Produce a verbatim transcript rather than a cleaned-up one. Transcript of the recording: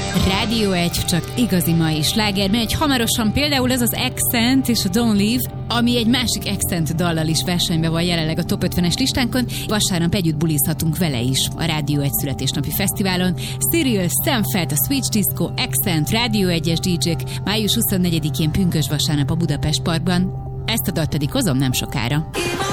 Rádió egy, csak igazi mai sláger, mert hamarosan például ez az Accent és a Don't Leave, ami egy másik Accent dallal is versenyben van jelenleg a top ötvenes listánkon. Vasárnap együtt bulizhatunk vele is a Rádió egy születésnapi fesztiválon. Cyril, Sam Fett, a Switch Disco, Accent, Rádió egyes dé jék május huszonnegyedikén pünkösd vasárnap a Budapest Parkban. Ezt a dalt pedig hozom nem sokára.